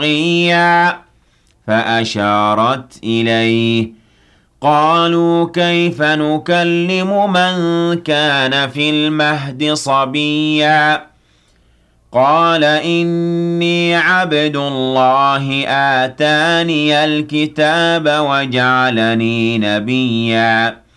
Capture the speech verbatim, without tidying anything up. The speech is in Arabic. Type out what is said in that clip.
شقيا فأشارت إليه قالوا كيف نكلم من كان في المهد صبيا قال إني عبد الله آتاني الكتاب وجعلني نبيا